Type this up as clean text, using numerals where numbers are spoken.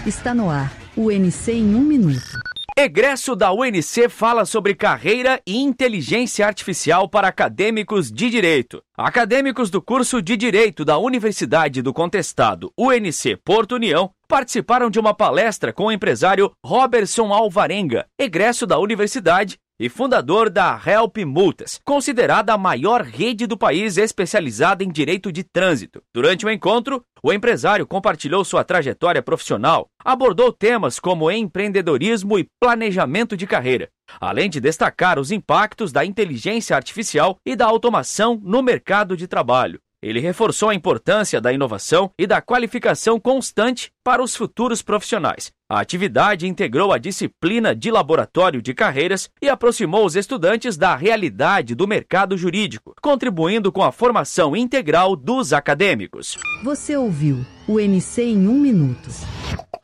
Está no ar, o UNC em 1 minuto. Egresso da UNC fala sobre carreira e inteligência artificial para acadêmicos de Direito. Acadêmicos do curso de Direito da Universidade do Contestado UNC Porto União participaram de uma palestra com o empresário Roberson Alvarenga, egresso da universidade e fundador da Help Multas, considerada a maior rede do país especializada em direito de trânsito. Durante o encontro, o empresário compartilhou sua trajetória profissional, abordou temas como empreendedorismo e planejamento de carreira, além de destacar os impactos da inteligência artificial e da automação no mercado de trabalho. Ele reforçou a importância da inovação e da qualificação constante para os futuros profissionais. A atividade integrou a disciplina de laboratório de carreiras e aproximou os estudantes da realidade do mercado jurídico, contribuindo com a formação integral dos acadêmicos. Você ouviu o UNC em 1 minuto.